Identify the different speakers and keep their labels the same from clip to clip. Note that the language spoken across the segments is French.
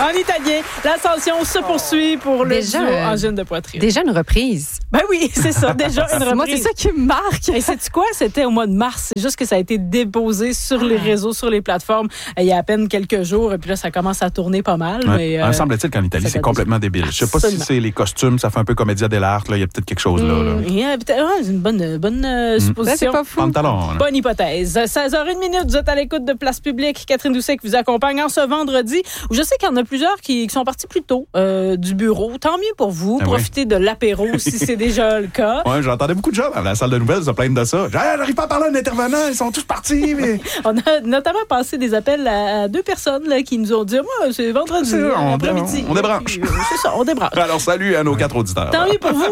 Speaker 1: en italien. L'ascension se poursuit pour le duo angine de poitrine.
Speaker 2: Déjà une reprise.
Speaker 1: Ben oui, c'est ça, déjà une reprise.
Speaker 2: Moi, c'est ça qui me marque.
Speaker 1: Et sais-tu quoi? C'était au mois de mars. C'est juste que ça a été déposé sur les réseaux, sur les plateformes, il y a à peine quelques jours. Et puis là, ça commence à tourner pas mal.
Speaker 3: Ouais. Mais, semble-t-il qu'en Italie, c'est complètement débile. Je sais pas si c'est les costumes, ça fait un peu comédia dell'arte. Il y a peut-être quelque chose là.
Speaker 1: Il y a peut-être une bonne supposition.
Speaker 2: C'est pas fou.
Speaker 3: Pantalon,
Speaker 1: bonne hypothèse. 16h01, vous êtes à l'écoute de Place Publique. Catherine Doucet qui vous accompagne en ce vendredi, où je sais qu'il y en a plusieurs qui sont partis plus tôt du bureau. Tant mieux pour vous. Profitez de l'apéro si c'est déjà le cas.
Speaker 3: Oui, j'entendais beaucoup de gens dans la salle de nouvelles se plaindre de ça. J'arrive pas à parler à un intervenant, ils sont tous partis. Mais...
Speaker 1: On a notamment passé des appels à 2 personnes là, qui nous ont dit moi, c'est vendredi, après-midi.
Speaker 3: On débranche.
Speaker 1: C'est ça, on débranche.
Speaker 3: Alors, salut à nos 4 auditeurs.
Speaker 1: Tant mieux pour vous.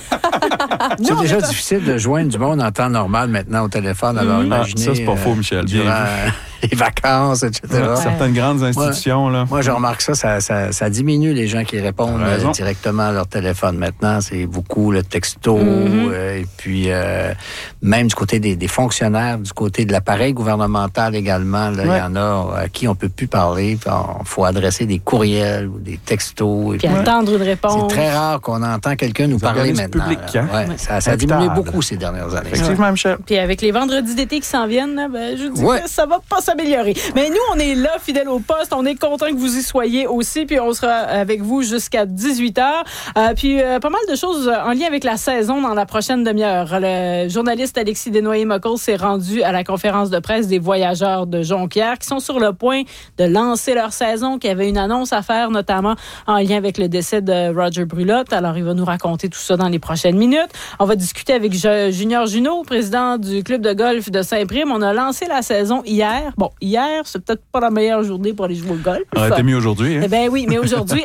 Speaker 4: C'est déjà difficile de joindre du monde en temps normal maintenant au téléphone. Alors, imaginez.
Speaker 3: Ça, c'est pas faux, Michel.
Speaker 4: Durant les vacances, etc.
Speaker 3: Certaines grandes institutions.
Speaker 4: Moi, je remarque ça diminue les gens qui répondent directement à leur téléphone. Maintenant, c'est beaucoup le texto. Et puis, même du côté des fonctionnaires, du côté de l'appareil gouvernemental également, il y en a à qui on peut plus parler. Il faut adresser des courriels ou des textos.
Speaker 1: Puis attendre une réponse.
Speaker 4: C'est très rare qu'on entend quelqu'un nous parler maintenant.
Speaker 3: Public,
Speaker 4: ça a diminué beaucoup ces dernières années.
Speaker 3: Effectivement, Michel.
Speaker 1: Puis avec les vendredis d'été qui s'en viennent, je dis que ça va pas s'améliorer. Mais nous, on est là, fidèles au poste. On est content que vous y soyez aussi. Puis on sera avec vous jusqu'à 18h. Puis pas mal de choses en lien avec la saison dans la prochaine demi-heure. Le journaliste Alexis Desnoyers-Mockle s'est rendu à la conférence de presse des voyageurs de Jonquière qui sont sur le point de lancer leur saison, qui avait une annonce à faire, notamment en lien avec le décès de Roger Brulotte. Alors, il va nous raconter tout ça dans les prochaines minutes. On va discuter avec Junior Junot, président du club de golf de Saint-Prime. On a lancé la saison hier. Bon, hier, c'est peut-être pas la meilleure journée pour aller jouer au golf.
Speaker 3: Ça aurait été mieux aujourd'hui. Hein?
Speaker 1: Eh bien oui, mais aujourd'hui,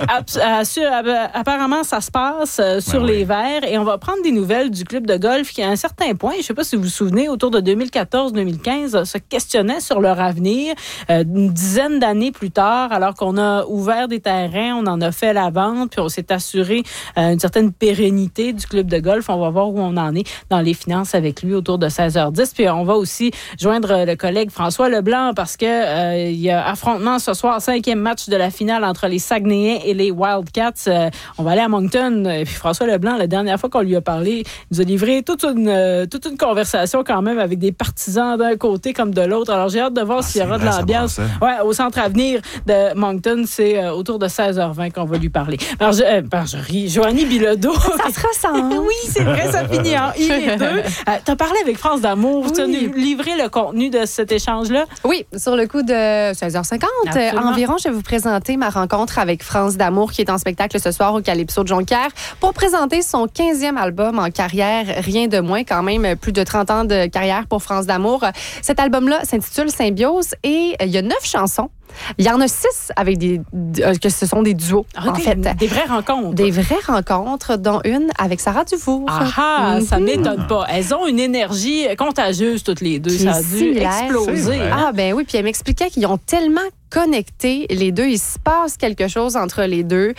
Speaker 1: apparemment, ça se passe sur les verts et on va prendre des nouvelles du club de golf qui, à un certain point, je ne sais pas si vous vous souvenez, autour de 2014-2015, se questionnait sur leur avenir. Une dizaine d'années plus tard, alors qu'on a ouvert des terrains, on en a fait la vente, puis on s'est assuré une certaine pérennité du club de golf. On va voir où on en est dans les finances avec lui autour de 16h10. Puis on va aussi joindre le collègue François Leblanc parce que il y a affrontement ce soir, 5e match de la finale entre les Saguenayens et les Wildcats. On va aller à Moncton. Et puis François Leblanc, la dernière fois qu'on lui a parlé, il nous a livré toute une conversation quand même avec des partisans d'un côté comme de l'autre. Alors j'ai hâte de voir s'il y aura de l'ambiance. Ouais, au centre Avenir de Moncton, c'est autour de 16h20 qu'on va lui parler. Alors je ris. Joanie Bilodeau.
Speaker 2: Ça se ressemble.
Speaker 1: Oui, c'est vrai, ça finit en I les deux. Tu as parlé avec France d'Amour. Oui. Tu as livré le contenu de cet échange-là?
Speaker 2: Oui, sur le coup de 16h50 environ, je vais vous présenter ma rencontre avec France d'Amour qui est en spectacle ce soir au Calypso de Jonquière pour présenter son 15e album en carrière, rien de moins, quand même plus de 30 ans de carrière pour France d'Amour. Cet album-là s'intitule Symbiose et il y a 9 chansons. Il y en a 6 avec que ce sont des duos, en fait.
Speaker 1: Des vraies rencontres.
Speaker 2: Des vraies rencontres, dont une avec Sarah Dufour.
Speaker 1: Ça ne m'étonne pas. Elles ont une énergie contagieuse, toutes les deux. Ça a dû exploser.
Speaker 2: Ben oui, puis elle m'expliquait qu'ils ont tellement connectés, les deux. Il se passe quelque chose entre les deux.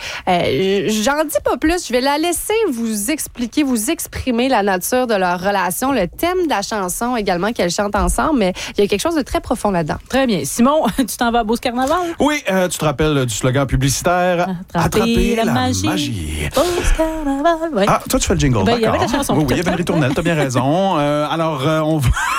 Speaker 2: J'en dis pas plus. Je vais la laisser vous expliquer, vous exprimer la nature de leur relation, le thème de la chanson également qu'elles chantent ensemble, mais il y a quelque chose de très profond là-dedans.
Speaker 1: Très bien. Simon, tu t'en vas à Beauce Carnaval?
Speaker 3: Oui, tu te rappelles du slogan publicitaire « Attraper la magie ».
Speaker 1: Beauce Carnaval, oui.
Speaker 3: Ah, toi, tu fais le jingle,
Speaker 1: il y avait la chanson.
Speaker 3: Oui, il y avait une ritournelle, t'as bien raison. Alors, on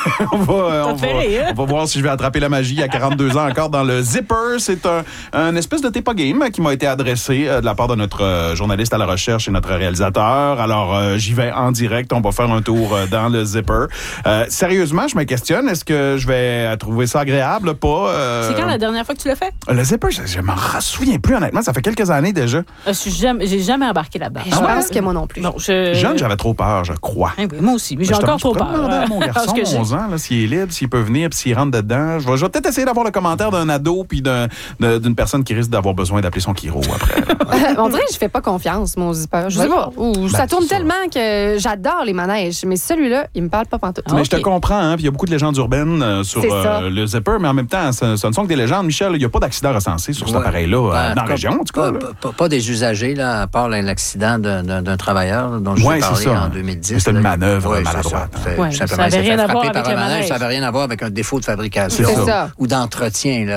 Speaker 3: va voir si je vais attraper la magie à 42 ans encore dans le Zipper. C'est un espèce de TEPA game qui m'a été adressé de la part de notre journaliste à la recherche et notre réalisateur. Alors, j'y vais en direct. On va faire un tour dans le Zipper. Sérieusement, je me questionne. Est-ce que je vais trouver ça agréable? Pas.
Speaker 1: C'est quand la dernière fois que tu l'as fait?
Speaker 3: Le Zipper, je m'en souviens plus, honnêtement. Ça fait quelques années déjà.
Speaker 1: J'ai jamais embarqué là-dedans.
Speaker 2: Je pense que moi non plus.
Speaker 1: Non,
Speaker 3: Jeune, j'avais trop peur, je crois.
Speaker 1: Oui, moi aussi. Mais j'ai encore trop peur.
Speaker 3: Mon garçon, 11 ans, là, s'il est libre, s'il peut venir, puis s'il rentre dedans. Je vais peut-être essayer d'avoir le commentaire d'un ado puis d'une personne qui risque d'avoir besoin d'appeler son chiro après.
Speaker 2: On dirait que je fais pas confiance, mon Zipper. Je sais pas. Ça tourne tellement que j'adore les manèges. Mais celui-là, il me parle pas pantoute.
Speaker 3: Mais je te comprends, hein. Puis il y a beaucoup de légendes urbaines sur le Zipper, mais en même temps, ce ne sont que des légendes. Michel, il n'y a pas d'accident recensé sur cet appareil-là dans la région, en tout cas.
Speaker 4: Pas des usagers, là, à part l'accident d'un travailleur dont je vous ai parlé en 2010.
Speaker 3: C'était une manœuvre maladroite.
Speaker 1: Ça n'avait rien à voir avec le manège.
Speaker 4: Ça n'avait rien à voir avec un défaut de fabrication ou d'entretien.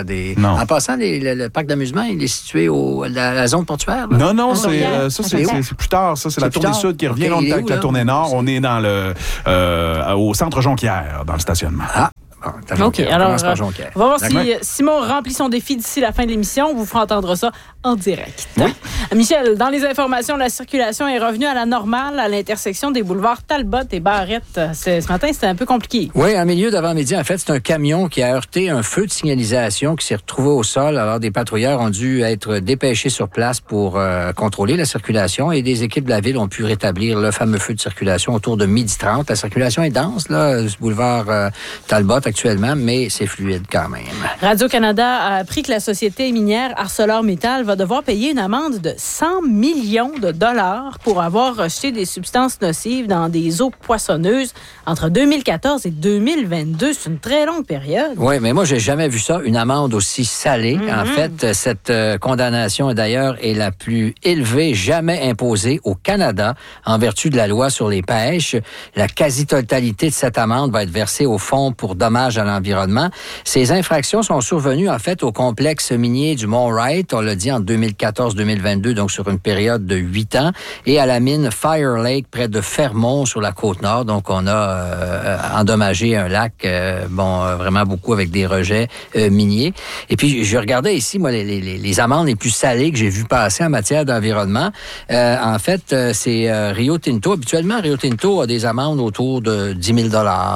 Speaker 3: Non.
Speaker 4: En passant, le parc d'amusement, il est situé à la zone portuaire? Là?
Speaker 3: Non, c'est plus tard. Ça, c'est la tournée sud qui revient. On est avec la tournée nord. On est dans au centre Jonquière, dans le stationnement.
Speaker 4: Ah. Bon,
Speaker 1: OK, alors, on va voir si Simon remplit son défi d'ici la fin de l'émission. On vous fera entendre ça en direct.
Speaker 3: Oui.
Speaker 1: Michel, dans les informations, la circulation est revenue à la normale à l'intersection des boulevards Talbot et Barrette. Ce matin, c'était un peu compliqué.
Speaker 4: Oui, en milieu d'avant-midi, en fait, c'est un camion qui a heurté un feu de signalisation qui s'est retrouvé au sol. Alors, des patrouilleurs ont dû être dépêchés sur place pour contrôler la circulation et des équipes de la ville ont pu rétablir le fameux feu de circulation autour de 12h30. La circulation est dense, là, ce boulevard Talbot actuellement, mais c'est fluide quand même.
Speaker 1: Radio-Canada a appris que la société minière ArcelorMittal va devoir payer une amende de 100 millions de dollars pour avoir rejeté des substances nocives dans des eaux poissonneuses entre 2014 et 2022. C'est une très longue période.
Speaker 4: Oui, mais moi, j'ai jamais vu ça, une amende aussi salée. En fait, cette condamnation, d'ailleurs, est la plus élevée jamais imposée au Canada en vertu de la loi sur les pêches. La quasi-totalité de cette amende va être versée au Fonds pour dommages à l'environnement. Ces infractions sont survenues, en fait, au complexe minier du Mont-Wright, on l'a dit, en 2014-2022, donc sur une période de 8 ans, et à la mine Fire Lake, près de Fermont, sur la Côte-Nord. Donc, on a endommagé un lac, vraiment beaucoup avec des rejets miniers. Et puis, je regardais ici, moi, les amendes les plus salées que j'ai vues passer en matière d'environnement. En fait, c'est Rio Tinto. Habituellement, Rio Tinto a des amendes autour de 10 000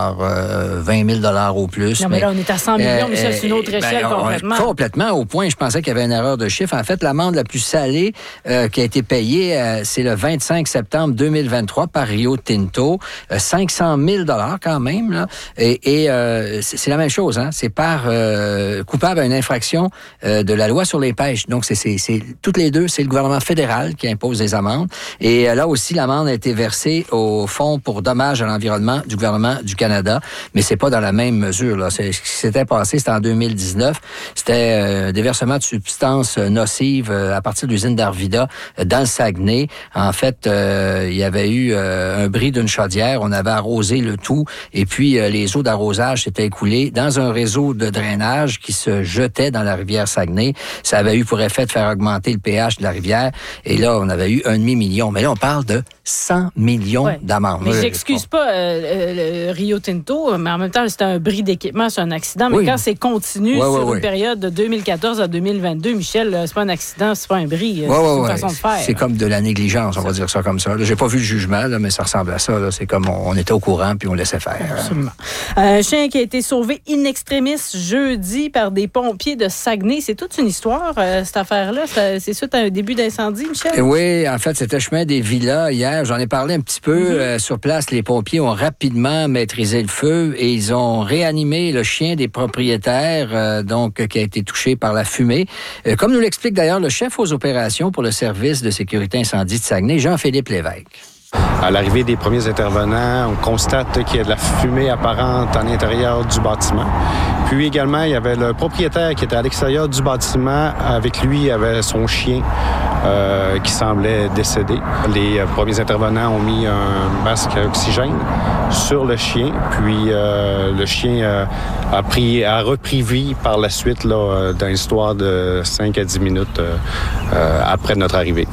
Speaker 4: 20 000 au plus.
Speaker 1: Non, mais là, on est à 100 millions, Michel, c'est une autre échelle complètement.
Speaker 4: Complètement, au point, je pensais qu'il y avait une erreur de chiffre. En fait, l'amende la plus salée qui a été payée, c'est le 25 septembre 2023 par Rio Tinto. 500 000 quand même. Là. Et c'est la même chose. Hein? C'est par coupable à une infraction de la loi sur les pêches. Donc, c'est toutes les deux, c'est le gouvernement fédéral qui impose les amendes. Et là aussi, l'amende a été versée au Fonds pour dommages à l'environnement du gouvernement du Canada. Mais c'est pas dans la même mesure. Là. Ce qui s'était passé, c'était en 2019. C'était des versements de substances nocives à partir de l'usine d'Arvida dans le Saguenay. En fait, il y avait eu un bris d'une chaudière. On avait arrosé le tout et puis les eaux d'arrosage s'étaient écoulées dans un réseau de drainage qui se jetait dans la rivière Saguenay. Ça avait eu pour effet de faire augmenter le pH de la rivière. Et là, on avait eu 1,5 million. Mais là, on parle de 100 millions d'amendes.
Speaker 1: Mais j'excuse pas le Rio Tinto, mais en même temps, c'était un bris d'équipement, c'est un accident. Mais quand c'est continu sur une période de 2014 à 2022, Michel, c'est pas un accident, c'est pas un bris. C'est une façon de faire.
Speaker 4: C'est comme de la négligence, on va dire ça comme ça. J'ai pas vu le jugement, là, mais ça ressemble à ça. Là. C'est comme on était au courant puis on laissait faire.
Speaker 1: Absolument. Un chien qui a été sauvé in extremis jeudi par des pompiers de Saguenay. C'est toute une histoire, cette affaire-là. C'est suite à un début d'incendie, Michel?
Speaker 4: Oui, en fait, c'était chemin des Villas hier. J'en ai parlé un petit peu. Sur place, les pompiers ont rapidement maîtrisé le feu et ils ont réanimé le chien des propriétaires, qui a été touché par la fumée. Comme nous l'explique d'ailleurs le chef aux opérations pour le service de sécurité incendie de Saguenay, Jean-Philippe Lévesque.
Speaker 5: À l'arrivée des premiers intervenants, on constate qu'il y a de la fumée apparente à l'intérieur du bâtiment. Puis également, il y avait le propriétaire qui était à l'extérieur du bâtiment. Avec lui, il y avait son chien qui semblait décédé. Les premiers intervenants ont mis un masque à oxygène sur le chien. Puis le chien a repris vie par la suite là, dans l'histoire de 5 à 10 minutes après notre arrivée.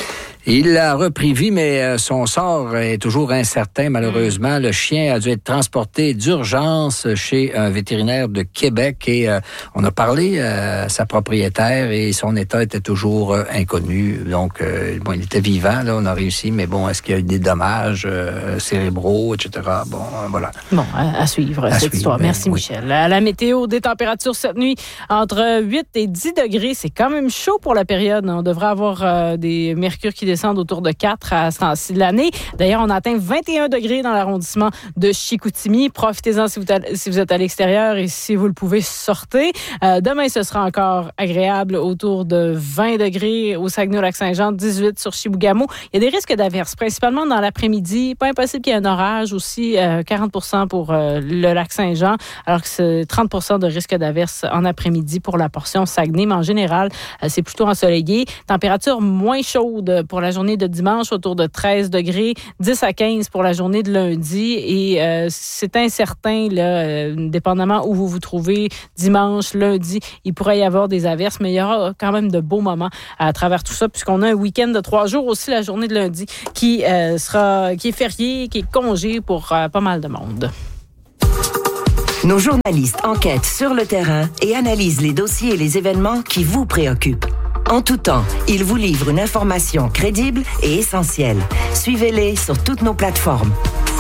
Speaker 4: Il a repris vie, mais son sort est toujours incertain, malheureusement. Le chien a dû être transporté d'urgence chez un vétérinaire de Québec et on a parlé à sa propriétaire et son état était toujours inconnu. Donc, il était vivant, là, on a réussi, mais bon, est-ce qu'il y a eu des dommages cérébraux, etc.? Bon, voilà.
Speaker 1: Bon, à suivre cette histoire. Merci, Michel. À la météo, des températures cette nuit entre 8 et 10 degrés. C'est quand même chaud pour la période. On devrait avoir des mercures qui descendent autour de 4 à ce temps-ci de l'année. D'ailleurs, on atteint 21 degrés dans l'arrondissement de Chicoutimi. Profitez-en si vous êtes à l'extérieur et si vous le pouvez, sortez. Demain, ce sera encore agréable autour de 20 degrés au Saguenay-Lac-Saint-Jean, 18 sur Chibougamau. Il y a des risques d'averses, principalement dans l'après-midi. Pas impossible qu'il y ait un orage aussi, 40 % pour le Lac-Saint-Jean, alors que c'est 30 % de risque d'averses en après-midi pour la portion Saguenay. Mais en général, c'est plutôt ensoleillé. Température moins chaude pour la la journée de dimanche autour de 13 degrés, 10 à 15 pour la journée de lundi. Et c'est incertain, là, dépendamment où vous vous trouvez, dimanche, lundi, il pourrait y avoir des averses, mais il y aura quand même de beaux moments à travers tout ça, puisqu'on a un week-end de 3 jours aussi, la journée de lundi, qui est férié, qui est congé pour pas mal de monde.
Speaker 6: Nos journalistes enquêtent sur le terrain et analysent les dossiers et les événements qui vous préoccupent. En tout temps, ils vous livrent une information crédible et essentielle. Suivez-les sur toutes nos plateformes.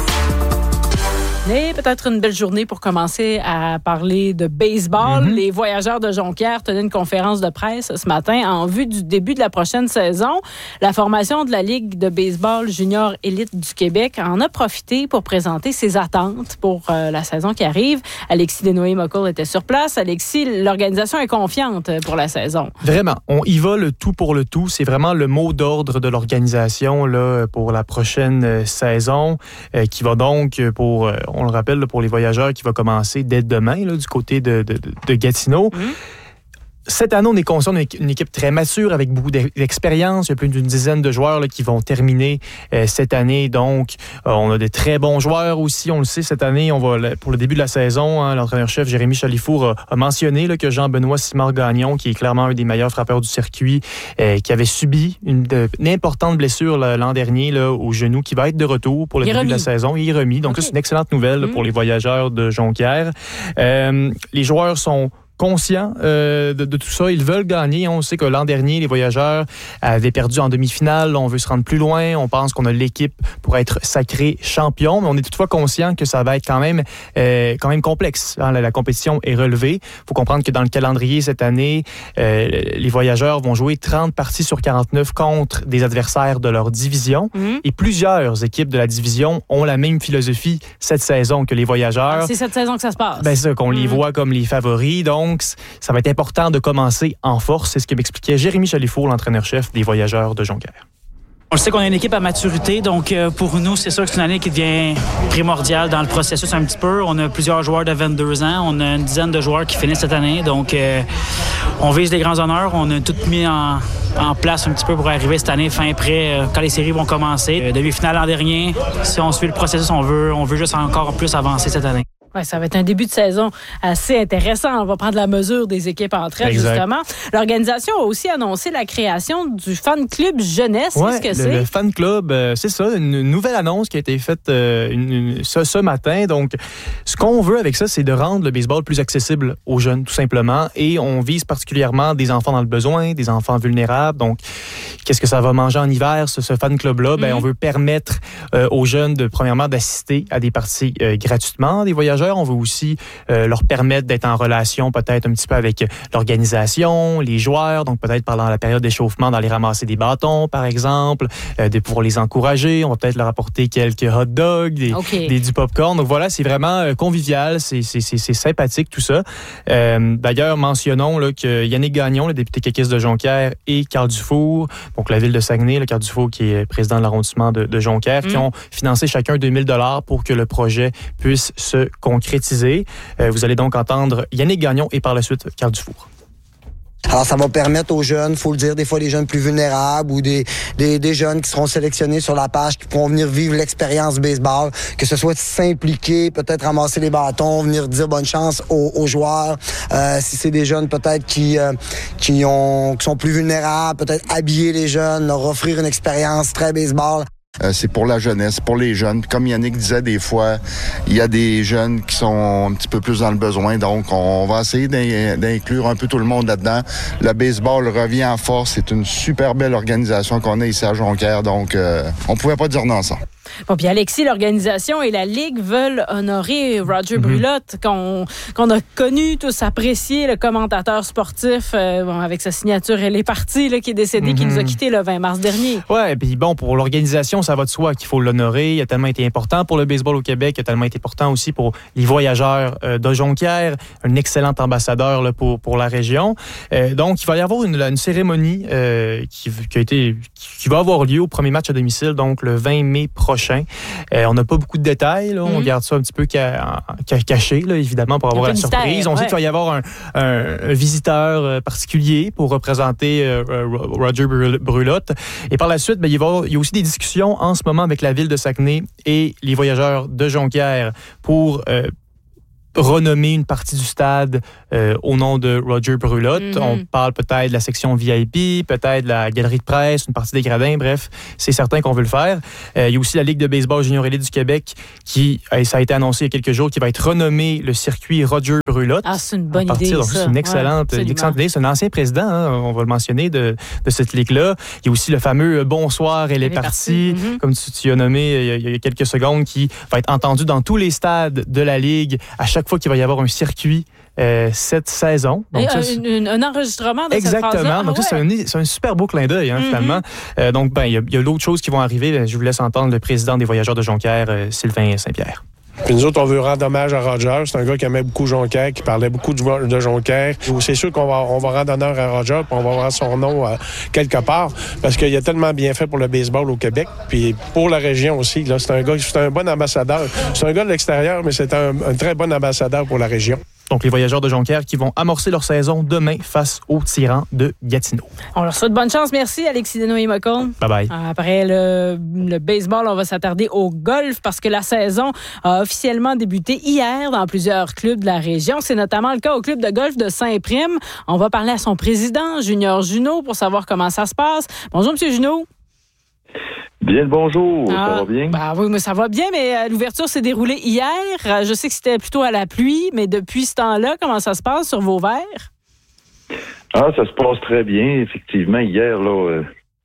Speaker 1: Mais peut-être une belle journée pour commencer à parler de baseball. Mm-hmm. Les Voyageurs de Jonquière tenaient une conférence de presse ce matin en vue du début de la prochaine saison. La formation de la Ligue de baseball junior élite du Québec en a profité pour présenter ses attentes pour la saison qui arrive. Alexis Desnoyers-Mockle était sur place. Alexis, l'organisation est confiante pour la saison.
Speaker 7: Vraiment. On y va le tout pour le tout. C'est vraiment le mot d'ordre de l'organisation là, pour la prochaine saison qui va donc pour... on le rappelle, là, pour les Voyageurs, qui va commencer dès demain là, du côté de Gatineau. Mmh. Cette année, on est conscient d'une équipe très mature avec beaucoup d'expérience. Il y a plus d'une dizaine de joueurs là, qui vont terminer cette année. Donc, on a des très bons joueurs aussi. On le sait, cette année, pour le début de la saison, l'entraîneur-chef Jérémy Chalifour a mentionné là, que Jean-Benoît Simard-Gagnon, qui est clairement un des meilleurs frappeurs du circuit, qui avait subi une importante blessure l'an dernier là, au genou, qui va être de retour pour le début de la saison. Il est remis. Donc, c'est une excellente nouvelle là, pour les Voyageurs de Jonquière. Les joueurs sont conscients de tout ça. Ils veulent gagner. On sait que l'an dernier, les Voyageurs avaient perdu en demi-finale. On veut se rendre plus loin. On pense qu'on a l'équipe pour être sacré champion. Mais on est toutefois conscient que ça va être quand même complexe. La compétition est relevée. Il faut comprendre que dans le calendrier cette année, les Voyageurs vont jouer 30 parties sur 49 contre des adversaires de leur division. Mm-hmm. Et plusieurs équipes de la division ont la même philosophie cette saison que les Voyageurs.
Speaker 1: C'est cette saison que ça se passe.
Speaker 7: C'est ça, qu'on les voit comme les favoris. Donc, ça va être important de commencer en force. C'est ce que m'expliquait Jérémy Chalifour, l'entraîneur-chef des Voyageurs de Jonquière.
Speaker 8: On sait qu'on est une équipe à maturité, donc pour nous, c'est sûr que c'est une année qui devient primordiale dans le processus un petit peu. On a plusieurs joueurs de 22 ans, on a une dizaine de joueurs qui finissent cette année, donc on vise des grands honneurs. On a tout mis en place un petit peu pour arriver cette année fin prêt quand les séries vont commencer. Demi-finale l'an dernier, si on suit le processus, on veut juste encore plus avancer cette année.
Speaker 1: Ouais, ça va être un début de saison assez intéressant. On va prendre la mesure des équipes entre elles, justement. L'organisation a aussi annoncé la création du fan club jeunesse.
Speaker 7: Ouais,
Speaker 1: qu'est-ce que c'est?
Speaker 7: Le fan club, c'est ça, une nouvelle annonce qui a été faite ce matin. Donc, ce qu'on veut avec ça, c'est de rendre le baseball plus accessible aux jeunes, tout simplement. Et on vise particulièrement des enfants dans le besoin, des enfants vulnérables. Donc, qu'est-ce que ça va manger en hiver, ce fan club-là? Mm-hmm. On veut permettre aux jeunes, premièrement, d'assister à des parties gratuitement des voyageurs. On veut aussi leur permettre d'être en relation peut-être un petit peu avec l'organisation, les joueurs, donc peut-être pendant la période d'échauffement, d'aller ramasser des bâtons, par exemple, de pouvoir les encourager. On va peut-être leur apporter quelques hot dogs, du popcorn. Donc voilà, c'est vraiment convivial, c'est sympathique tout ça. D'ailleurs, mentionnons là, que Yannick Gagnon, le député caquiste de Jonquière, et Carl Dufour, donc la ville de Saguenay, Carl Dufour qui est président de l'arrondissement de Jonquière, qui ont financé chacun 2 000 $ pour que le projet puisse se concrétiser. Vous allez donc entendre Yannick Gagnon et par la suite Carl Dufour.
Speaker 9: Alors, ça va permettre aux jeunes, faut le dire, des fois les jeunes plus vulnérables ou des jeunes qui seront sélectionnés sur la page, qui pourront venir vivre l'expérience baseball, que ce soit s'impliquer, peut-être ramasser les bâtons, venir dire bonne chance aux joueurs. Si c'est des jeunes peut-être qui sont plus vulnérables, peut-être habiller les jeunes, leur offrir une expérience très baseball.
Speaker 10: C'est pour la jeunesse, pour les jeunes. Comme Yannick disait, des fois, il y a des jeunes qui sont un petit peu plus dans le besoin. Donc, on va essayer d'inclure un peu tout le monde là-dedans. Le baseball revient en force. C'est une super belle organisation qu'on a ici à Jonquière. Donc, on pouvait pas dire non à ça.
Speaker 1: Bon, puis Alexis, l'organisation et la Ligue veulent honorer Roger Brulotte, qu'on a connu, tous apprécié, le commentateur sportif, avec sa signature, elle est partie, qui est décédé, qui nous a quittés le 20 mars dernier.
Speaker 7: Ouais, puis bon, pour l'organisation, ça va de soi qu'il faut l'honorer. Il a tellement été important pour le baseball au Québec, il a tellement été important aussi pour les Voyageurs de Jonquière, un excellent ambassadeur là, pour la région. Donc, il va y avoir une cérémonie qui va avoir lieu au premier match à domicile, donc le 20 mai prochain. prochain. On n'a pas beaucoup de détails. Là. On garde ça un petit peu caché, là, évidemment, pour avoir la surprise. On sait qu'il va y avoir un visiteur particulier pour représenter Roger Brulotte. Et par la suite, il y a aussi des discussions en ce moment avec la ville de Saguenay et les Voyageurs de Jonquière pour renommer une partie du stade au nom de Roger Brulotte. On parle peut-être de la section VIP, peut-être de la galerie de presse, une partie des gradins, bref, c'est certain qu'on veut le faire. Il y a aussi la Ligue de baseball junior élite du Québec qui, ça a été annoncé il y a quelques jours, qui va être renommé le circuit Roger Brulotte.
Speaker 1: Ah, c'est une bonne idée,
Speaker 7: donc, ça. C'est une excellente idée. C'est un ancien président, on va le mentionner, de cette ligue-là. Il y a aussi le fameux Bonsoir, elle est partie, comme tu as nommé il y a quelques secondes, qui va être entendu dans tous les stades de la Ligue à chaque fois qu'il va y avoir un circuit cette saison. Donc,
Speaker 1: un enregistrement de
Speaker 7: exactement.
Speaker 1: cette phrase-là.
Speaker 7: Donc, c'est un super beau clin d'œil, finalement. Donc, il y a d'autres choses qui vont arriver. Je vous laisse entendre le président des Voyageurs de Jonquière, Sylvain Saint-Pierre.
Speaker 11: Puis nous autres, on veut rendre hommage à Roger. C'est un gars qui aimait beaucoup Jonquière, qui parlait beaucoup de Jonquière. C'est sûr qu'on va rendre honneur à Roger, puis on va voir son nom quelque part, parce qu'il a tellement bien fait pour le baseball au Québec, puis pour la région aussi. Là, c'est un bon ambassadeur. C'est un gars de l'extérieur, mais c'est un très bon ambassadeur pour la région.
Speaker 7: Donc, les Voyageurs de Jonquière qui vont amorcer leur saison demain face aux Tyrans de Gatineau.
Speaker 1: On leur souhaite bonne chance. Merci, Alexis Desnoyers-Mocombe.
Speaker 7: Bye-bye.
Speaker 1: Après le baseball, on va s'attarder au golf parce que la saison a officiellement débuté hier dans plusieurs clubs de la région. C'est notamment le cas au club de golf de Saint-Prime. On va parler à son président, Junior Junot, pour savoir comment ça se passe. Bonjour, M. Junot.
Speaker 12: Bien le bonjour, ça va bien?
Speaker 1: Oui, mais ça va bien, mais l'ouverture s'est déroulée hier. Je sais que c'était plutôt à la pluie, mais depuis ce temps-là, comment ça se passe sur vos verres?
Speaker 12: Ça se passe très bien. Effectivement, hier, là,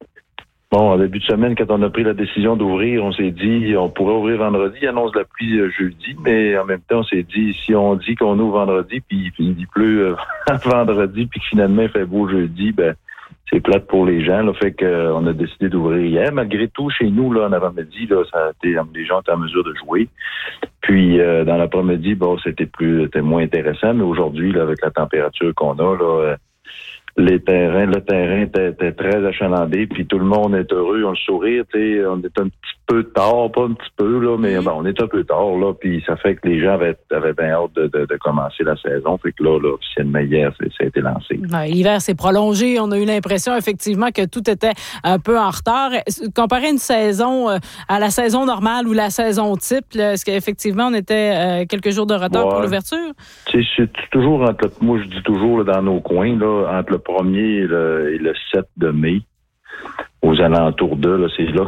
Speaker 12: en début de semaine, quand on a pris la décision d'ouvrir, on s'est dit on pourrait ouvrir vendredi, il annonce la pluie jeudi, mais en même temps, on s'est dit si on dit qu'on ouvre vendredi, puis il pleut vendredi, puis que finalement il fait beau jeudi, c'est plate pour les gens. Là, fait qu'on a décidé d'ouvrir hier. Malgré tout, chez nous, là, en avant-midi, là, les gens étaient en mesure de jouer. Puis dans l'après-midi, c'était moins intéressant, mais aujourd'hui, là, avec la température qu'on a, là, le terrain était très achalandé, puis tout le monde est heureux, on le sourire, on est un petit peu tard, pas un petit peu, là, mais on est un peu tard, là, puis ça fait que les gens avaient bien hâte de commencer la saison, fait que là officiellement hier, ça a été lancé.
Speaker 1: L'hiver s'est prolongé, on a eu l'impression effectivement que tout était un peu en retard. Comparé une saison à la saison normale ou la saison type, là, est-ce qu'effectivement on était quelques jours de retard pour l'ouverture? C'est
Speaker 12: toujours moi je dis toujours là, dans nos coins, là, entre le 1er et le 7 de mai, aux alentours là, c'est là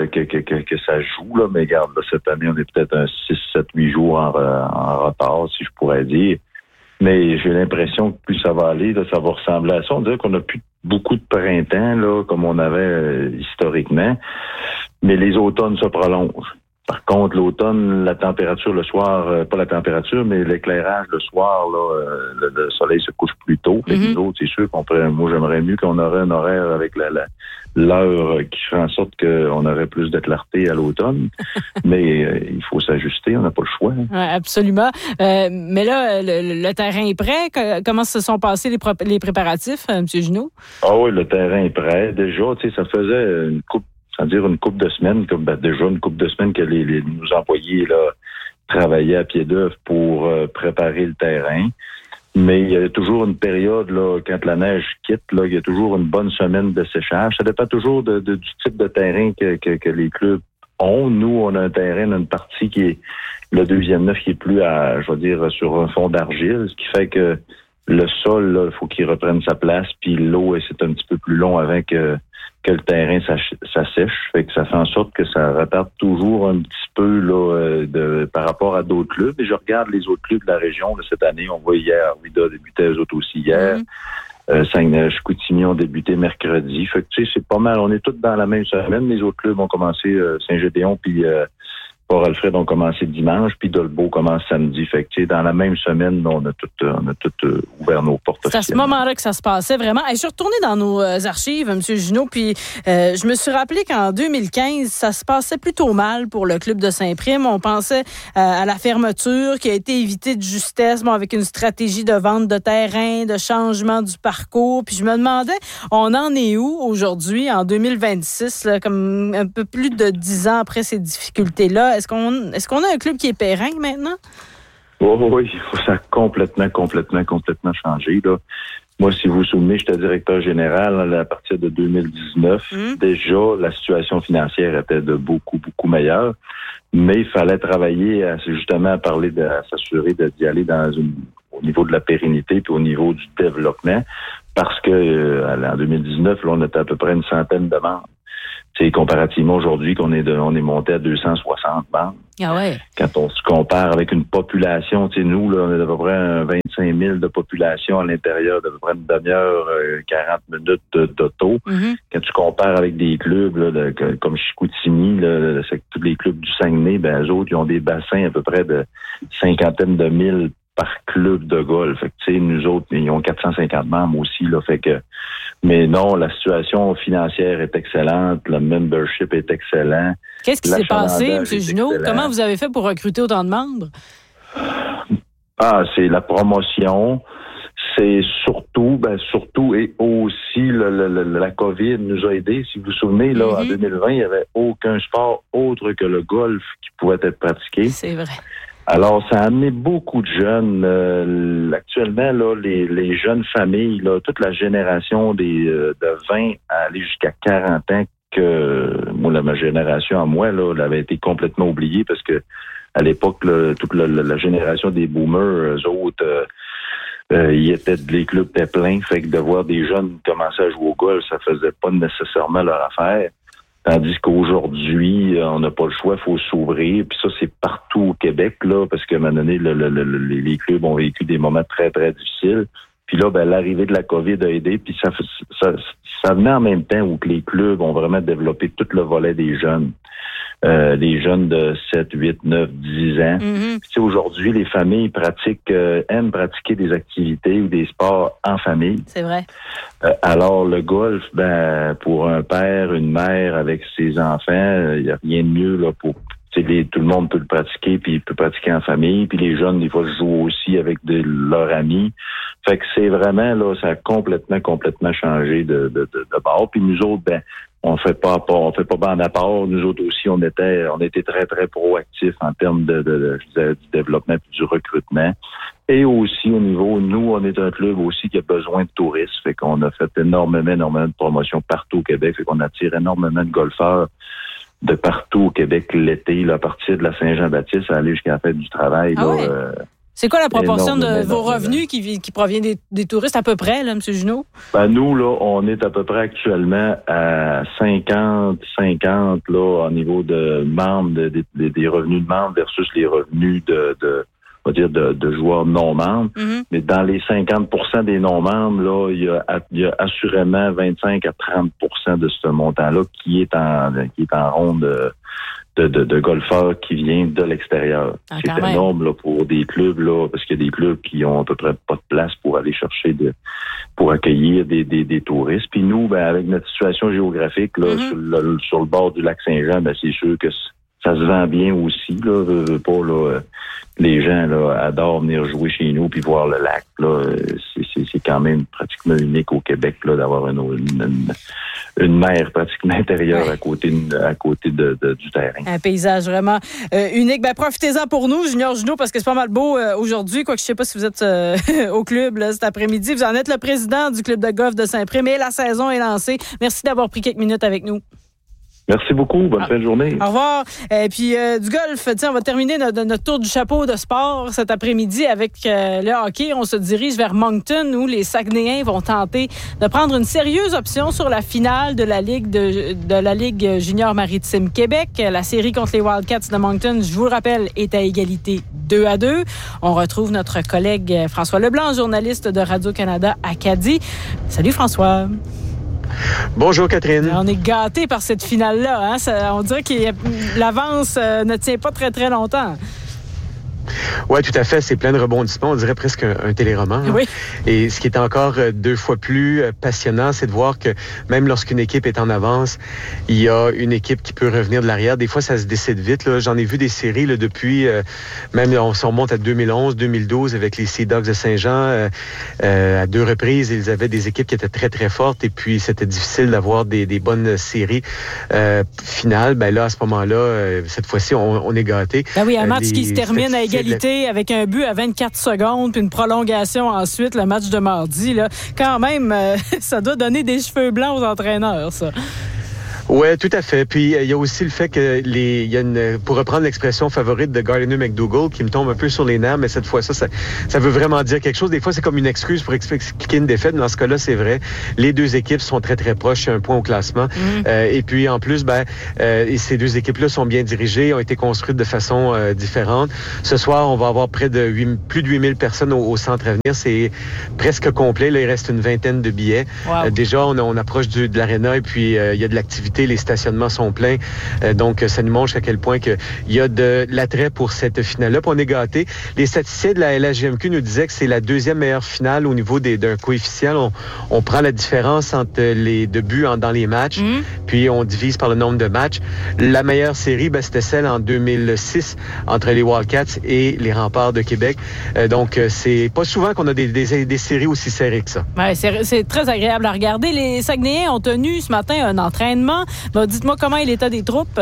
Speaker 12: que ça joue, là, mais regarde, là, cette année, on est peut-être un 6, 7, 8 jours en retard, si je pourrais dire. Mais j'ai l'impression que plus ça va aller, là, ça va ressembler à ça. On dirait qu'on n'a plus beaucoup de printemps, là, comme on avait historiquement, mais les automnes se prolongent. Par contre, l'automne, la température le soir, pas la température, mais l'éclairage le soir, là, le soleil se couche plus tôt. Fait que nous autres, c'est sûr moi, j'aimerais mieux qu'on aurait un horaire avec l'heure qui ferait en sorte qu'on aurait plus de clarté à l'automne. Mais il faut s'ajuster, on n'a pas le choix. Hein.
Speaker 1: Ouais, absolument. Mais là, le terrain est prêt. Comment se sont passés les préparatifs, M. Junot?
Speaker 12: Oui, le terrain est prêt. Déjà, ça faisait une couple de semaines, déjà une couple de semaines que nos employés là travaillaient à pied d'œuvre pour préparer le terrain. Mais il y a toujours une période, là, quand la neige quitte, là, il y a toujours une bonne semaine de séchage. Ça dépend toujours du type de terrain que les clubs ont. Nous, on a un terrain, une partie qui est le 2e neuf qui est plus sur un fond d'argile, ce qui fait que le sol, là, il faut qu'il reprenne sa place, puis l'eau, c'est un petit peu plus long avant que le terrain ça sèche, fait que ça fait en sorte que ça retarde toujours un petit peu là par rapport à d'autres clubs. Et je regarde les autres clubs de la région là, cette année. On voit hier, Arvida débutait eux autres aussi hier. Saguenay-Chicoutimi ont débuté mercredi. Fait que c'est pas mal. On est tous dans la même semaine. Les autres clubs ont commencé Saint-Gédéon puis Port-Alfred ont commencé dimanche, puis Dolbeau commence samedi. Fait que, dans la même semaine, on a tout ouvert nos portes.
Speaker 1: C'est à ce moment-là que ça se passait vraiment. Et je suis retournée dans nos archives, M. Junot, puis je me suis rappelé qu'en 2015, ça se passait plutôt mal pour le club de Saint-Prime. On pensait à la fermeture qui a été évitée de justesse, avec une stratégie de vente de terrain, de changement du parcours. Puis je me demandais, on en est où aujourd'hui, en 2026, là, comme un peu plus de 10 ans après ces difficultés-là? Est-ce qu'on a un club qui est périn maintenant?
Speaker 12: Oui, ça a complètement changé, là. Moi, si vous vous souvenez, j'étais directeur général à partir de 2019. Déjà, la situation financière était de beaucoup meilleure, mais il fallait travailler à s'assurer d'y aller au niveau de la pérennité puis au niveau du développement, parce que en 2019, là, on était à peu près une centaine de membres. C'est comparativement aujourd'hui qu'on est monté à 260 membres.
Speaker 1: Ah ouais.
Speaker 12: Quand on se compare avec une population, nous, là, on est à peu près 25 000 de population à l'intérieur d'à peu près une demi-heure, 40 minutes d'auto. Quand tu compares avec des clubs là, comme Chicoutimi, tous les clubs du Saguenay, eux autres, ils ont des bassins à peu près de cinquantaine de mille par club de golf. Fait que, nous autres, ils ont 450 membres aussi, là. Fait que, mais non, la situation financière est excellente, le membership est excellent.
Speaker 1: Qu'est-ce qui s'est passé, M. Junot? Comment vous avez fait pour recruter autant de membres?
Speaker 12: C'est la promotion. C'est surtout et aussi la COVID nous a aidés. Si vous vous souvenez, là, en 2020, il n'y avait aucun sport autre que le golf qui pouvait être pratiqué.
Speaker 1: C'est vrai.
Speaker 12: Alors, ça a amené beaucoup de jeunes. Actuellement, là, les jeunes familles, là, toute la génération de 20 à aller jusqu'à 40 ans, que moi, ma génération à moi, là, elle avait été complètement oubliée parce que à l'époque, là, toute la génération des boomers, eux autres, les clubs étaient pleins. Fait que de voir des jeunes commencer à jouer au golf, ça faisait pas nécessairement leur affaire. Tandis qu'aujourd'hui, on n'a pas le choix, il faut s'ouvrir. Puis ça, c'est partout au Québec, là, parce qu'à un moment donné, les clubs ont vécu des moments très, très difficiles. Puis là, l'arrivée de la COVID a aidé. Puis ça venait en même temps où que les clubs ont vraiment développé tout le volet des jeunes. Les jeunes de 7, 8, 9, 10 ans. Puis, aujourd'hui, les familles aiment pratiquer des activités ou des sports en famille.
Speaker 1: C'est vrai.
Speaker 12: Alors, le golf, pour un père, une mère avec ses enfants, il n'y a rien de mieux là pour... tout le monde peut le pratiquer, puis il peut pratiquer en famille. Puis les jeunes, des fois, jouent aussi avec leurs amis. Fait que c'est vraiment, là, ça a complètement changé de bord. Puis nous autres, on fait pas bande à part. Nous autres aussi, on était très, très proactifs en termes du développement et du recrutement. Et aussi au niveau, nous, on est un club aussi qui a besoin de touristes. Fait qu'on a fait énormément de promotions partout au Québec. Fait qu'on attire énormément de golfeurs de partout au Québec l'été, là, à partir de la Saint-Jean-Baptiste, à aller jusqu'à la fête du travail.
Speaker 1: Ah ouais. C'est quoi la proportion de vos revenus qui provient des touristes à peu près, là, M. Junot?
Speaker 12: Nous, là, on est à peu près actuellement à 50 là, au niveau de membres, des revenus de membres versus les revenus de joueurs non membres. Mais dans les 50% des non membres, là, il y a assurément 25 à 30% de ce montant-là qui est en ronde de golfeurs qui viennent de l'extérieur. C'est énorme là, pour des clubs, là, parce qu'il y a des clubs qui ont à peu près pas de place pour aller chercher pour accueillir des touristes. Puis nous, avec notre situation géographique là, sur le bord du lac Saint-Jean, c'est sûr que ça se vend bien aussi. Là, les gens là, adorent venir jouer chez nous puis voir le lac. Là, c'est quand même pratiquement unique au Québec là, d'avoir une mer pratiquement intérieure à côté du terrain.
Speaker 1: Un paysage vraiment unique. Profitez-en pour nous, Junior Junot, parce que c'est pas mal beau aujourd'hui. Quoique je sais pas si vous êtes au club là, cet après-midi. Vous en êtes le président du club de golf de Saint-Prime et la saison est lancée. Merci d'avoir pris quelques minutes avec nous.
Speaker 12: Merci beaucoup. Bonne fin de journée.
Speaker 1: Au revoir. Et puis, du golf, on va terminer notre tour du chapeau de sport cet après-midi avec le hockey. On se dirige vers Moncton où les Saguenayens vont tenter de prendre une sérieuse option sur la finale de la Ligue junior maritime Québec. La série contre les Wildcats de Moncton, je vous le rappelle, est à égalité 2-2. On retrouve notre collègue François Leblanc, journaliste de Radio-Canada Acadie. Salut François.
Speaker 13: Bonjour Catherine.
Speaker 1: On est gâtés par cette finale-là. Hein? On dirait que l'avance ne tient pas très, très longtemps.
Speaker 13: Oui, tout à fait. C'est plein de rebondissements. On dirait presque un téléroman.
Speaker 1: Oui.
Speaker 13: Et ce qui est encore 2 fois plus passionnant, c'est de voir que même lorsqu'une équipe est en avance, il y a une équipe qui peut revenir de l'arrière. Des fois, ça se décide vite. Là. J'en ai vu des séries là, depuis, même on se remonte à 2011, 2012 avec les Sea Dogs de Saint-Jean. À 2 reprises, ils avaient des équipes qui étaient très, très fortes et puis c'était difficile d'avoir des bonnes séries finales. Ben là, à ce moment-là, cette fois-ci, on est gâtés.
Speaker 1: Ben oui, un match qui se termine à égalité avec un but à 24 secondes puis une prolongation ensuite, le match de mardi. Là. Quand même, ça doit donner des cheveux blancs aux entraîneurs, ça.
Speaker 13: Oui, tout à fait. Puis il y a aussi le fait que il y a pour reprendre l'expression favorite de Gardiner McDougall, qui me tombe un peu sur les nerfs, mais cette fois ça veut vraiment dire quelque chose. Des fois, c'est comme une excuse pour expliquer une défaite. Dans ce cas-là, c'est vrai. Les 2 équipes sont très, très proches. Il y a un point au classement. Et puis, en plus, ces 2 équipes-là sont bien dirigées, ont été construites de façon différente. Ce soir, on va avoir plus de 8000 personnes au centre Avenir. C'est presque complet. Là, il reste une vingtaine de billets. Wow. Déjà, on approche de l'aréna et puis il y a de l'activité. Les stationnements sont pleins. Donc, ça nous montre à quel point il y a de l'attrait pour cette finale-là. Puis on est gâtés. Les statisticiens de la LHJMQ nous disaient que c'est la 2e meilleure finale au niveau d'un coefficient. On prend la différence entre les 2 buts dans les matchs, puis on divise par le nombre de matchs. La meilleure série, c'était celle en 2006 entre les Wildcats et les Remparts de Québec. Donc, c'est pas souvent qu'on a des séries aussi serrées que ça.
Speaker 1: Ouais, c'est très agréable à regarder. Les Saguenayens ont tenu ce matin un entraînement. Dites-moi comment est l'état des troupes?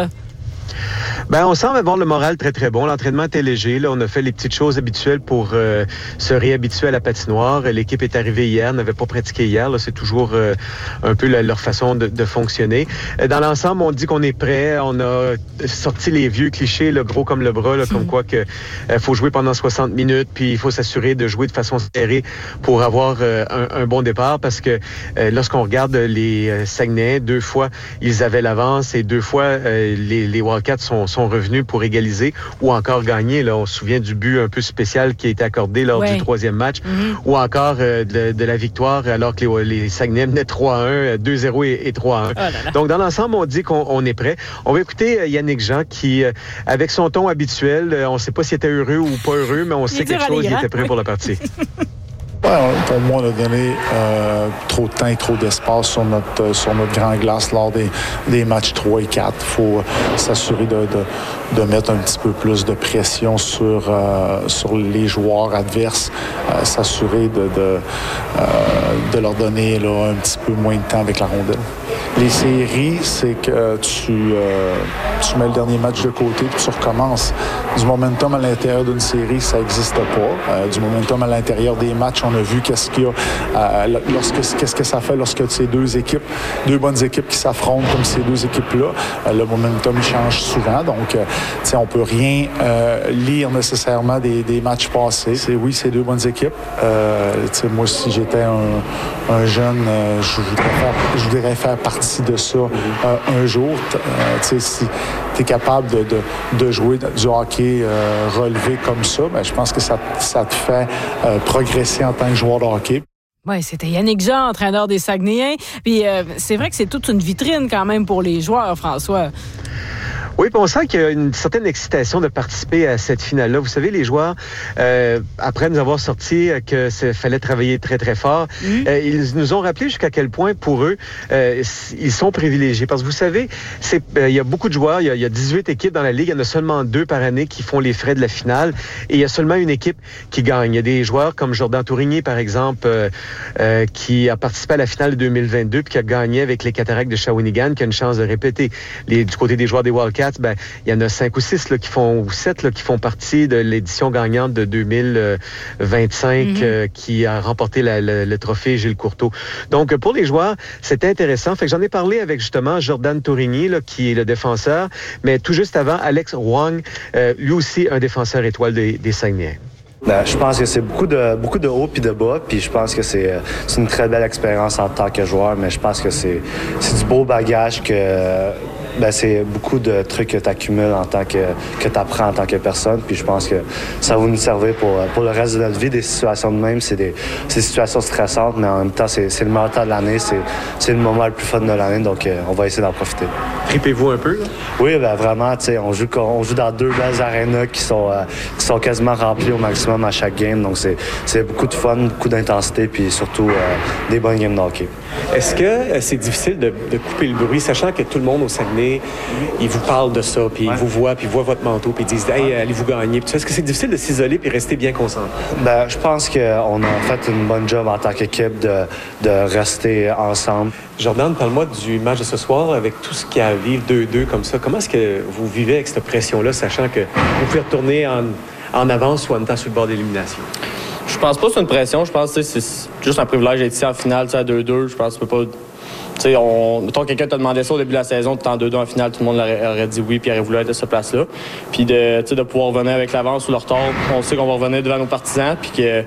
Speaker 13: On semble avoir le moral très, très bon. L'entraînement était léger. Là, on a fait les petites choses habituelles pour se réhabituer à la patinoire. L'équipe est arrivée hier, n'avait pas pratiqué hier. Là, c'est toujours un peu leur façon de fonctionner. Dans l'ensemble, on dit qu'on est prêt. On a sorti les vieux clichés, le gros comme le bras, là, comme quoi que faut jouer pendant 60 minutes, puis il faut s'assurer de jouer de façon serrée pour avoir un bon départ. Parce que lorsqu'on regarde les Saguenayens, 2 fois, ils avaient l'avance et 2 fois, les Wildcats sont revenus pour égaliser ou encore gagner. Là, on se souvient du but un peu spécial qui a été accordé lors du 3e match ou encore de la victoire alors que les Saguenay menaient 3-1, 2-0 et 3-1. Oh là là. Donc, dans l'ensemble, on dit qu'on est prêt. On va écouter Yannick Jean qui, avec son ton habituel, on ne sait pas s'il était heureux ou pas heureux, mais on sait quelque chose, il était prêt pour la partie.
Speaker 14: Pour moi, on a donné trop de temps et trop d'espace sur notre grand glace lors des matchs 3 et 4. Il faut s'assurer de mettre un petit peu plus de pression sur les joueurs adverses, s'assurer de leur donner un petit peu moins de temps avec la rondelle. Les séries, c'est que tu mets le dernier match de côté puis tu recommences. Du momentum à l'intérieur d'une série, ça n'existe pas. Du momentum à l'intérieur des matchs, on a vu qu'est-ce qu'il y a, qu'est-ce que ça fait lorsque ces 2 bonnes équipes qui s'affrontent comme ces 2 équipes-là. Le momentum change souvent, donc on peut rien lire nécessairement des matchs passés. C'est 2 bonnes équipes. Moi, si j'étais un jeune, je voudrais faire partie de ça un jour. Si tu es capable de jouer du hockey relevé comme ça, je pense que ça te fait progresser en tant que joueur de hockey.
Speaker 1: Oui, c'était Yannick Jean, entraîneur des Saguenayens. Puis c'est vrai que c'est toute une vitrine quand même pour les joueurs, François.
Speaker 13: Oui, puis on sent qu'il y a une certaine excitation de participer à cette finale-là. Vous savez, les joueurs, après nous avoir sorti que fallait travailler très, très fort, ils nous ont rappelé jusqu'à quel point, pour eux, ils sont privilégiés. Parce que vous savez, il y a beaucoup de joueurs, il y a 18 équipes dans la Ligue, il y en a seulement 2 par année qui font les frais de la finale, et il y a seulement une équipe qui gagne. Il y a des joueurs comme Jordan Tourigny, par exemple, qui a participé à la finale de 2022, puis qui a gagné avec les Cataractes de Shawinigan, qui a une chance de répéter. Du côté des joueurs des Wildcats, il y en a 5 ou 6 là, ou 7 qui font partie de l'édition gagnante de 2025 qui a remporté le trophée Gilles Courteau. Donc, pour les joueurs, c'était intéressant. Fait que j'en ai parlé avec justement Jordan Tourigny, qui est le défenseur, mais tout juste avant, Alex Wong, lui aussi un défenseur étoile des Saguenayens.
Speaker 15: Je pense que c'est beaucoup de hauts puis de bas, puis je pense que c'est une très belle expérience en tant que joueur, mais je pense que c'est du beau bagage c'est beaucoup de trucs que tu accumules en tant que tu apprends en tant que personne. Puis je pense que ça va nous servir pour le reste de notre vie. Des situations de même, c'est des situations stressantes, mais en même temps, c'est le meilleur temps de l'année. C'est le moment le plus fun de l'année, donc on va essayer d'en profiter.
Speaker 13: Tripez-vous un peu? Là?
Speaker 15: Oui, vraiment, on joue dans 2 belles arénas qui sont quasiment remplies au maximum à chaque game. Donc c'est beaucoup de fun, beaucoup d'intensité, puis surtout des bonnes games de hockey.
Speaker 13: Est-ce que c'est difficile de couper le bruit, sachant que tout le monde au Saguenay, il vous parle de ça, puis il vous voit, puis il voit votre manteau, puis ils disent « Hey, allez-vous gagner ». Est-ce que c'est difficile de s'isoler puis rester bien concentré?
Speaker 15: Je pense qu'on a fait une bonne job en tant qu'équipe de rester ensemble.
Speaker 13: Jordan, parle-moi du match de ce soir avec tout ce qui arrive 2-2 comme ça. Comment est-ce que vous vivez avec cette pression-là, sachant que vous pouvez retourner en avance ou en étant sur le bord d'élimination?
Speaker 16: Je pense pas que c'est une pression. Je pense que c'est juste un privilège d'être ici en finale à 2-2. Je pense que tu peux pas... mettons que quelqu'un t'a demandé ça au début de la saison, tu es en 2-2 en finale, tout le monde aurait dit oui puis aurait voulu être à cette place-là. Puis de pouvoir revenir avec l'avance ou le retard, on sait qu'on va revenir devant nos partisans puis que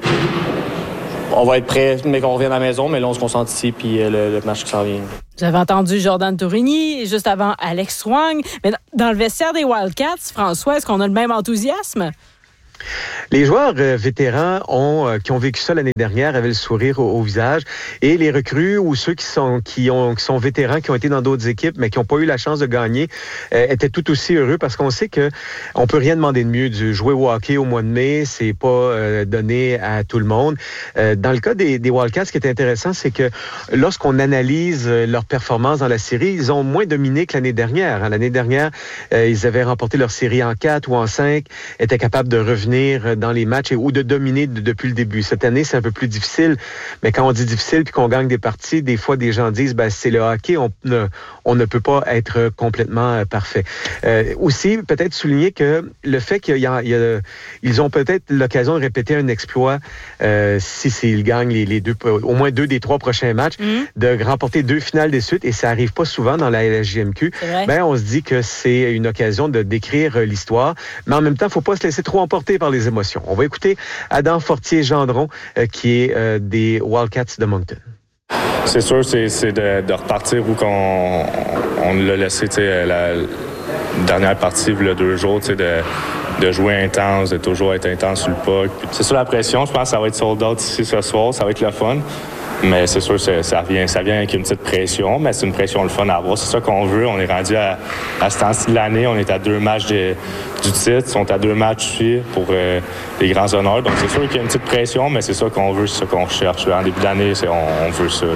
Speaker 16: on va être prêt, mais qu'on revienne à la maison, mais là on se concentre ici puis le match qui s'en vient.
Speaker 1: Vous avez entendu Jordan Tourigny, juste avant Alex Wang. Mais dans le vestiaire des Wildcats, François, est-ce qu'on a le même enthousiasme?
Speaker 13: Les joueurs vétérans qui ont vécu ça l'année dernière avaient le sourire au visage, et les recrues ou ceux qui sont vétérans, qui ont été dans d'autres équipes mais qui n'ont pas eu la chance de gagner, étaient tout aussi heureux, parce qu'on sait que on peut rien demander de mieux. Jouer au hockey au mois de mai, c'est pas donné à tout le monde. Dans le cas des Wildcats, ce qui est intéressant, c'est que lorsqu'on analyse leur performance dans la série, ils ont moins dominé que l'année dernière. L'année dernière, ils avaient remporté leur série en 4 ou en 5, étaient capables de revenir dans les matchs ou de dominer depuis le début. Cette année, c'est un peu plus difficile, mais quand on dit difficile puis qu'on gagne des parties, des fois, des gens disent c'est le hockey, on ne peut pas être complètement parfait. Aussi, peut-être souligner que le fait ils ont peut-être l'occasion de répéter un exploit s'ils gagnent au moins 2 des 3 prochains matchs, de remporter 2 finales de suite, et ça arrive pas souvent dans la LHJMQ. On se dit que c'est une occasion de décrire l'histoire, mais en même temps, il ne faut pas se laisser trop emporter par les émotions. On va écouter Adam Fortier-Gendron, qui est des Wildcats de Moncton.
Speaker 17: C'est sûr, c'est de repartir où on l'a laissé la dernière partie, il y a 2 jours, de jouer intense, de toujours être intense sur le puck. C'est sûr, la pression, je pense que ça va être sold out ici ce soir, ça va être le fun. Mais c'est sûr, ça vient avec une petite pression, mais c'est une pression le fun à avoir. C'est ça qu'on veut. On est rendu à ce temps-ci de l'année. On est à 2 matchs du titre. On est à 2 matchs aussi pour les grands honneurs. Donc, c'est sûr qu'il y a une petite pression, mais c'est ça qu'on veut, c'est ça qu'on recherche. En début d'année, on veut ça, là.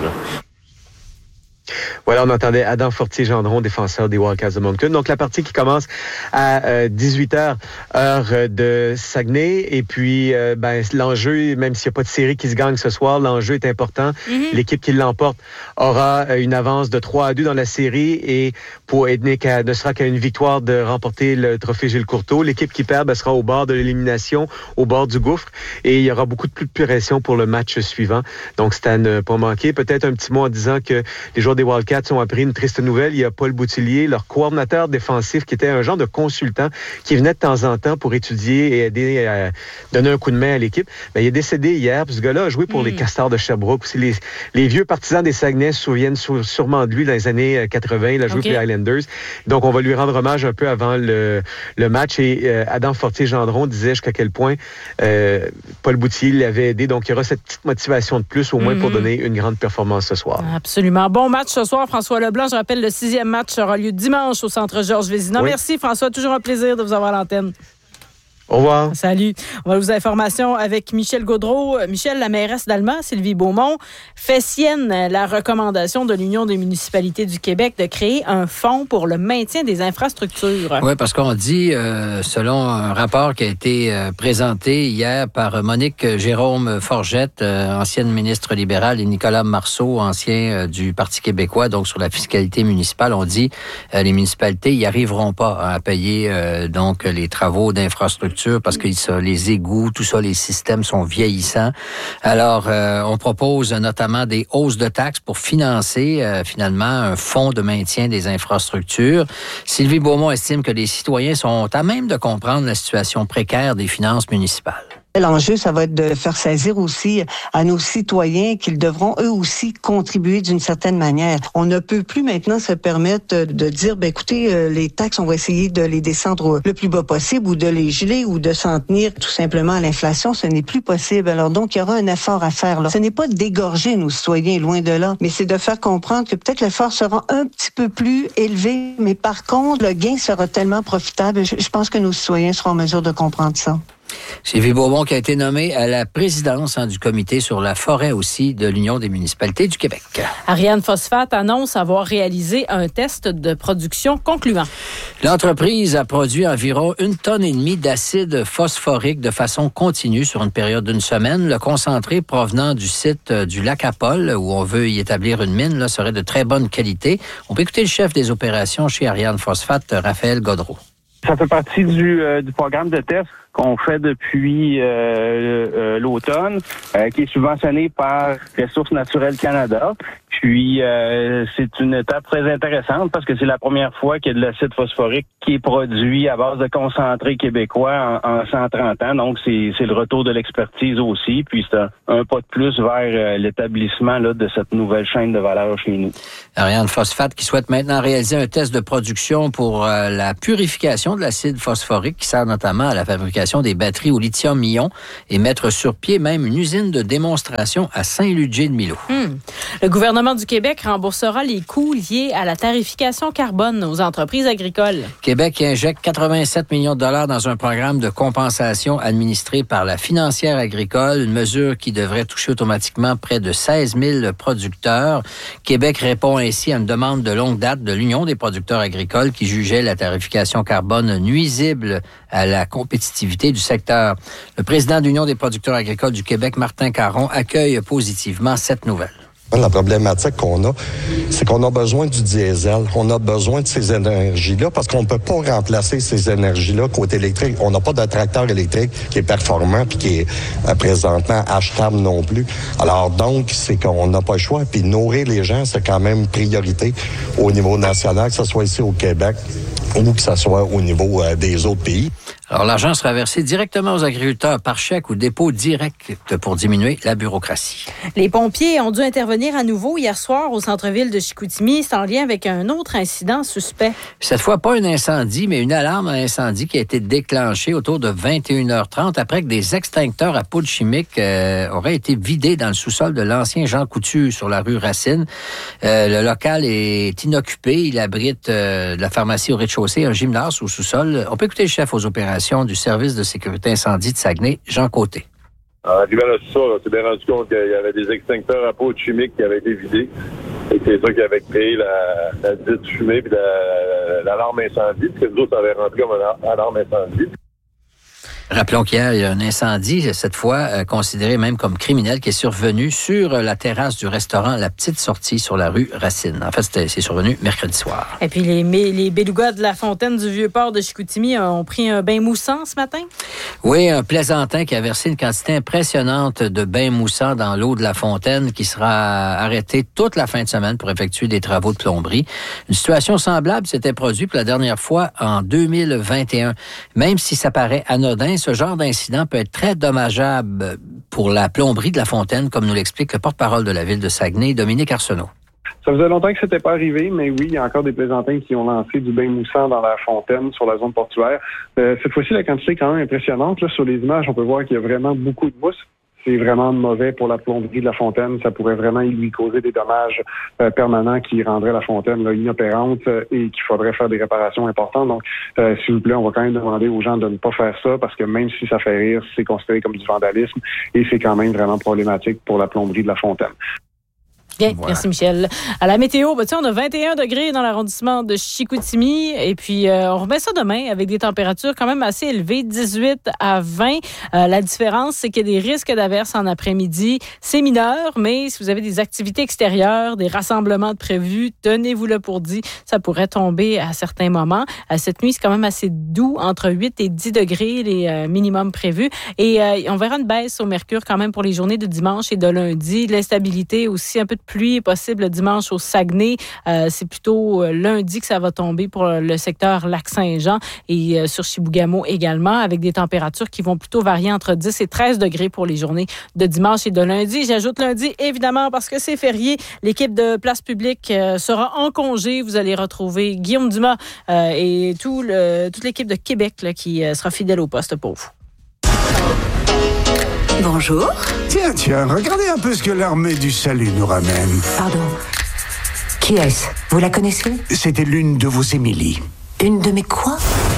Speaker 13: Voilà, on entendait Adam Fortier-Gendron, défenseur des Wildcats de Moncton. Donc, la partie qui commence à 18h, heure de Saguenay. Et puis, l'enjeu, même s'il n'y a pas de série qui se gagne ce soir, l'enjeu est important. L'équipe qui l'emporte aura une avance de 3-2 dans la série, et ne sera qu'à une victoire de remporter le trophée Gilles Courteau. L'équipe qui perd sera au bord de l'élimination, au bord du gouffre. Et il y aura beaucoup de plus de pression pour le match suivant. Donc, c'est à ne pas manquer. Peut-être un petit mot en disant que les joueurs des Wildcats ont appris une triste nouvelle. Il y a Paul Boutillier, leur coordinateur défensif, qui était un genre de consultant qui venait de temps en temps pour étudier et aider à donner un coup de main à l'équipe. Il est décédé hier, puis ce gars-là a joué pour les Castors de Sherbrooke. Aussi, les vieux partisans des Saguenay se souviennent sûrement de lui dans les années 80. Il a joué pour les Highlanders. Donc, on va lui rendre hommage un peu avant le match. Et Adam Fortier-Gendron disait jusqu'à quel point Paul Boutillier l'avait aidé. Donc, il y aura cette petite motivation de plus, au moins, pour donner une grande performance ce soir.
Speaker 1: Absolument. Bon match ce soir, François Leblanc. Je rappelle, le 6e match aura lieu dimanche au Centre Georges Vézina. Merci, François. Toujours un plaisir de vous avoir à l'antenne.
Speaker 13: Au revoir.
Speaker 1: Salut. On va aux informations avec Michel Gaudreault. Michel, la mairesse d'Allemand, Sylvie Beaumont, fait sienne la recommandation de l'Union des municipalités du Québec de créer un fonds pour le maintien des infrastructures.
Speaker 4: Oui, parce qu'on dit, selon un rapport qui a été présenté hier par Monique Jérôme Forgette, ancienne ministre libérale, et Nicolas Marceau, ancien du Parti québécois, donc sur la fiscalité municipale, on dit les municipalités n'y arriveront pas à payer donc les travaux d'infrastructure parce que les égouts, tout ça, les systèmes sont vieillissants. Alors, on propose notamment des hausses de taxes pour financer finalement un fonds de maintien des infrastructures. Sylvie Beaumont estime que les citoyens sont à même de comprendre la situation précaire des finances municipales.
Speaker 18: L'enjeu, ça va être de faire saisir aussi à nos citoyens qu'ils devront eux aussi contribuer d'une certaine manière. On ne peut plus maintenant se permettre de dire, écoutez, les taxes, on va essayer de les descendre le plus bas possible ou de les geler ou de s'en tenir tout simplement à l'inflation. Ce n'est plus possible. Alors donc, il y aura un effort à faire là. Ce n'est pas d'égorger nos citoyens, loin de là, mais c'est de faire comprendre que peut-être l'effort sera un petit peu plus élevé, mais par contre, le gain sera tellement profitable. Je pense que nos citoyens seront en mesure de comprendre ça.
Speaker 4: Sylvie Bourbon qui a été nommée à la présidence du comité sur la forêt aussi de l'Union des municipalités du Québec.
Speaker 1: Ariane Phosphate annonce avoir réalisé un test de production concluant.
Speaker 4: L'entreprise a produit environ 1,5 tonne d'acide phosphorique de façon continue sur une période d'une semaine. Le concentré provenant du site du lac Apol, où on veut y établir une mine, là, serait de très bonne qualité. On peut écouter le chef des opérations chez Ariane Phosphate, Raphaël Godreau.
Speaker 19: Ça fait partie du programme de test qu'on fait depuis l'automne, qui est subventionné par Ressources naturelles Canada. Puis, c'est une étape très intéressante parce que c'est la première fois qu'il y a de l'acide phosphorique qui est produit à base de concentré québécois en 130 ans. Donc, c'est le retour de l'expertise aussi. Puis, c'est un pas de plus vers l'établissement là, de cette nouvelle chaîne de valeur chez nous.
Speaker 4: Ariane Phosphate qui souhaite maintenant réaliser un test de production pour la purification de l'acide phosphorique qui sert notamment à la fabrication des batteries au lithium-ion et mettre sur pied même une usine de démonstration à Saint-Ludger-de-Milo.
Speaker 1: Le gouvernement du Québec remboursera les coûts liés à la tarification carbone aux entreprises agricoles.
Speaker 4: Québec injecte 87 millions de dollars dans un programme de compensation administré par la financière agricole, une mesure qui devrait toucher automatiquement près de 16 000 producteurs. Québec répond ainsi à une demande de longue date de l'Union des producteurs agricoles qui jugeait la tarification carbone nuisible à la compétitivité du secteur. Le président de l'Union des producteurs agricoles du Québec, Martin Caron, accueille positivement cette nouvelle.
Speaker 20: La problématique qu'on a, c'est qu'on a besoin du diesel. On a besoin de ces énergies-là parce qu'on ne peut pas remplacer ces énergies-là côté électrique. On n'a pas de tracteur électrique qui est performant puis qui est présentement achetable non plus. Alors donc, c'est qu'on n'a pas le choix. Puis nourrir les gens, c'est quand même priorité au niveau national, que ce soit ici au Québec ou que ce soit au niveau des autres pays.
Speaker 4: Alors, l'argent sera versé directement aux agriculteurs par chèque ou dépôt direct pour diminuer la bureaucratie.
Speaker 1: Les pompiers ont dû intervenir à nouveau hier soir au centre-ville de Chicoutimi. C'est en lien avec un autre incident suspect.
Speaker 4: Cette fois, pas un incendie, mais une alarme à incendie qui a été déclenchée autour de 21h30 après que des extincteurs à poudre chimique auraient été vidés dans le sous-sol de l'ancien Jean Coutu sur la rue Racine. Le local est inoccupé. Il abrite de la pharmacie au rez-de-chaussée, un gymnase au sous-sol. On peut écouter le chef aux opérations du service de sécurité incendie de Saguenay, Jean Côté.
Speaker 21: En arrivant à ça, on s'est bien rendu compte qu'il y avait des extincteurs à poudre chimique qui avaient été vidés. Et c'est ça qui avait créé la dite fumée et l'alarme incendie, parce que nous autres, on avait rentré comme une alarme incendie.
Speaker 4: Rappelons qu'hier, il y a un incendie, cette fois considéré même comme criminel, qui est survenu sur la terrasse du restaurant La Petite Sortie sur la rue Racine. En fait, c'est survenu mercredi soir.
Speaker 1: Et puis, les belugas de la fontaine du Vieux-Port de Chicoutimi ont pris un bain moussant ce matin?
Speaker 4: Oui, un plaisantin qui a versé une quantité impressionnante de bain moussant dans l'eau de la fontaine qui sera arrêté toute la fin de semaine pour effectuer des travaux de plomberie. Une situation semblable s'était produite pour la dernière fois en 2021. Même si ça paraît anodin, ce genre d'incident peut être très dommageable pour la plomberie de la fontaine, comme nous l'explique le porte-parole de la ville de Saguenay, Dominique Arsenault.
Speaker 22: Ça faisait longtemps que c'était pas arrivé, mais oui, il y a encore des plaisantins qui ont lancé du bain moussant dans la fontaine sur la zone portuaire. Cette fois-ci, la quantité est quand même impressionnante. Là, sur les images, on peut voir qu'il y a vraiment beaucoup de mousse. C'est vraiment mauvais pour la plomberie de la fontaine. Ça pourrait vraiment lui causer des dommages permanents qui rendraient la fontaine là, inopérante et qu'il faudrait faire des réparations importantes. Donc, s'il vous plaît, on va quand même demander aux gens de ne pas faire ça parce que même si ça fait rire, c'est considéré comme du vandalisme et c'est quand même vraiment problématique pour la plomberie de la fontaine.
Speaker 1: Bien, voilà. Merci Michel. À la météo, on a 21 degrés dans l'arrondissement de Chicoutimi et puis on remet ça demain avec des températures quand même assez élevées, 18 à 20. La différence, c'est qu'il y a des risques d'averses en après-midi. C'est mineur, mais si vous avez des activités extérieures, des rassemblements de prévus, tenez-vous-le pour dit, ça pourrait tomber à certains moments. Cette nuit, c'est quand même assez doux, entre 8 et 10 degrés les minimums prévus. Et on verra une baisse au mercure quand même pour les journées de dimanche et de lundi. L'instabilité aussi, un peu de pluie est possible dimanche au Saguenay. C'est plutôt lundi que ça va tomber pour le secteur Lac-Saint-Jean et sur Chibougamau également, avec des températures qui vont plutôt varier entre 10 et 13 degrés pour les journées de dimanche et de lundi. J'ajoute lundi, évidemment, parce que c'est férié. L'équipe de Place Publique sera en congé. Vous allez retrouver Guillaume Dumas et toute l'équipe de Québec là, qui sera fidèle au poste pour vous.
Speaker 2: Bonjour.
Speaker 3: Tiens, regardez un peu ce que l'armée du salut nous ramène.
Speaker 2: Pardon. Qui est-ce? Vous la connaissez?
Speaker 3: C'était l'une de vos Émilie.
Speaker 2: Une de mes quoi?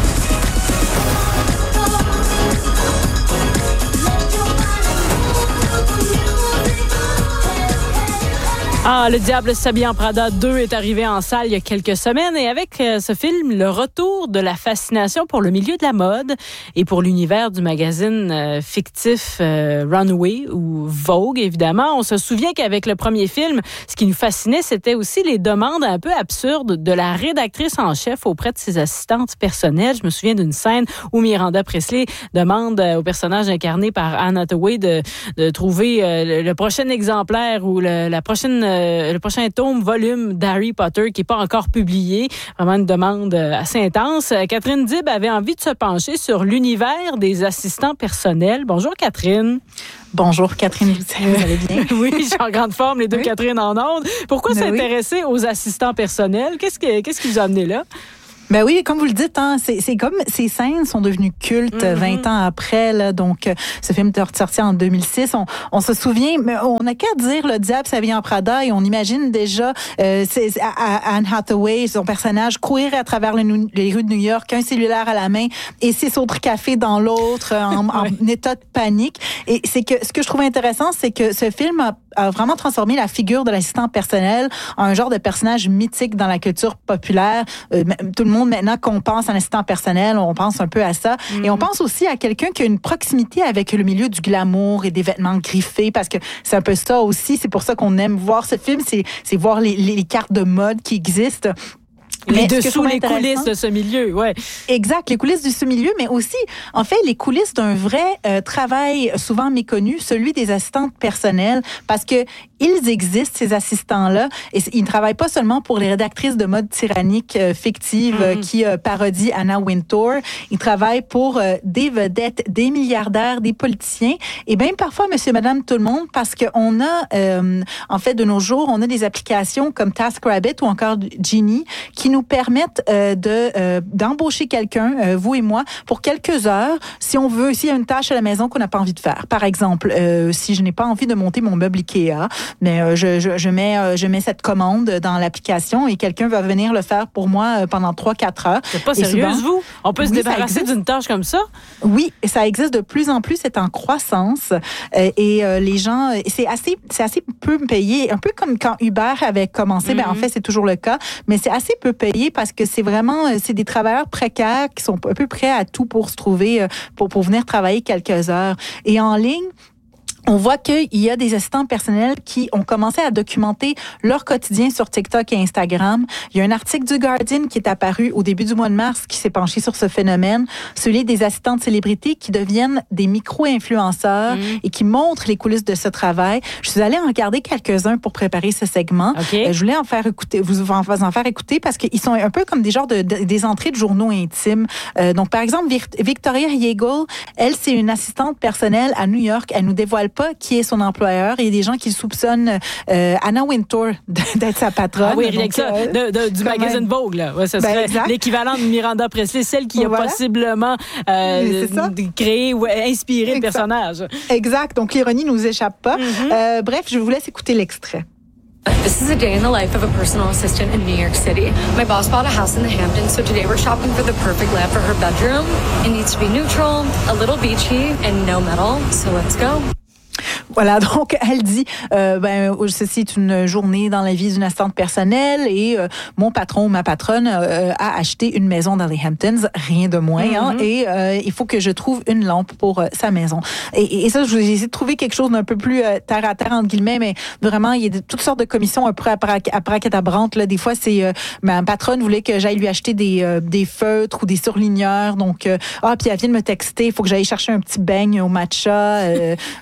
Speaker 1: Le Diable s'habille en Prada 2 est arrivé en salle il y a quelques semaines et avec ce film, le retour de la fascination pour le milieu de la mode et pour l'univers du magazine fictif Runway ou Vogue, évidemment. On se souvient qu'avec le premier film, ce qui nous fascinait, c'était aussi les demandes un peu absurdes de la rédactrice en chef auprès de ses assistantes personnelles. Je me souviens d'une scène où Miranda Presley demande au personnage incarné par Anne Hathaway de trouver le prochain exemplaire ou le prochain tome, volume d'Harry Potter qui n'est pas encore publié. Vraiment une demande assez intense. Catherine Dib avait envie de se pencher sur l'univers des assistants personnels. Bonjour Catherine.
Speaker 23: Bonjour Catherine, vous allez bien?
Speaker 1: Oui, je suis en grande forme, les deux Catherine en ondes. Pourquoi s'intéresser aux assistants personnels? Qu'est-ce qui vous a amené là?
Speaker 23: Ben oui, comme vous le dites, hein, c'est comme ces scènes sont devenues cultes 20 ans après. Là, donc, ce film est sorti en 2006. On se souvient, mais on n'a qu'à dire le diable s'habille en Prada et on imagine déjà Anne Hathaway, son personnage, courir à travers les rues de New York, un cellulaire à la main et 6 autres cafés dans l'autre en état de panique. Et c'est que ce que je trouve intéressant, c'est que ce film a vraiment transformé la figure de l'assistant personnel en un genre de personnage mythique dans la culture populaire. Tout le monde, maintenant, qu'on pense à un assistant personnel, on pense un peu à ça. Et on pense aussi à quelqu'un qui a une proximité avec le milieu du glamour et des vêtements griffés, parce que c'est un peu ça aussi. C'est pour ça qu'on aime voir ce film, c'est voir les cartes de mode qui existent.
Speaker 1: Les dessous, les coulisses de ce milieu, ouais.
Speaker 23: Exact, les coulisses de ce milieu, mais aussi, en fait, les coulisses d'un vrai travail souvent méconnu, celui des assistantes personnelles, parce que ils existent, ces assistants-là, et ils ne travaillent pas seulement pour les rédactrices de mode tyrannique fictive qui parodient Anna Wintour, ils travaillent pour des vedettes, des milliardaires, des politiciens, et bien parfois, monsieur, madame, tout le monde, parce qu'on a, en fait, de nos jours, on a des applications comme TaskRabbit ou encore Genie qui nous permettent d'embaucher quelqu'un, vous et moi, pour quelques heures, si on veut, s'il y a une tâche à la maison qu'on n'a pas envie de faire. Par exemple, si je n'ai pas envie de monter mon meuble Ikea, mais je mets cette commande dans l'application et quelqu'un va venir le faire pour moi pendant 3-4 heures.
Speaker 1: C'est pas sérieuse, vous? On peut se débarrasser d'une tâche comme ça?
Speaker 23: Oui, ça existe de plus en plus, c'est en croissance. Et les gens, c'est assez peu payé, un peu comme quand Uber avait commencé, en fait, c'est toujours le cas, mais c'est assez peu payé parce que c'est des travailleurs précaires qui sont un peu prêts à tout pour se trouver, pour venir travailler quelques heures. Et en ligne, on voit qu'il y a des assistants personnels qui ont commencé à documenter leur quotidien sur TikTok et Instagram. Il y a un article du Guardian qui est apparu au début du mois de mars qui s'est penché sur ce phénomène, celui des assistantes célébrités qui deviennent des micro-influenceurs et qui montrent les coulisses de ce travail. Je suis allée en regarder quelques-uns pour préparer ce segment.
Speaker 1: Okay.
Speaker 23: Je voulais en faire écouter parce qu'ils sont un peu comme des genres des entrées de journaux intimes. Donc, par exemple, Victoria Yeagle, elle, c'est une assistante personnelle à New York. Elle nous dévoile pas qui est son employeur. Il y a des gens qui soupçonnent Anna Wintour d'être sa patronne.
Speaker 1: Ah oui, rien que ça, du magazine Vogue, là. Ouais, ça serait l'équivalent de Miranda Presley, celle qui a possiblement créé ou inspiré le personnage.
Speaker 23: Exact. Donc, l'ironie nous échappe pas. Bref, je vous laisse écouter l'extrait.
Speaker 24: This is a day in the life of a personal assistant in New York City. My boss bought a house in the Hamptons, so today we're shopping for the perfect lamp for her bedroom. It needs to be neutral, a little beachy, and no metal, so let's go.
Speaker 23: Voilà, donc elle dit, ceci est une journée dans la vie d'une assistante personnelle et mon patron ou ma patronne a acheté une maison dans les Hamptons, rien de moins, et il faut que je trouve une lampe pour sa maison. Et ça, j'ai essayé de trouver quelque chose d'un peu plus terre à terre, entre guillemets, mais vraiment, il y a toutes sortes de commissions un peu abracadabrantes. Des fois, c'est ma patronne voulait que j'aille lui acheter des feutres ou des surligneurs, donc puis elle vient de me texter, il faut que j'aille chercher un petit beigne au matcha sans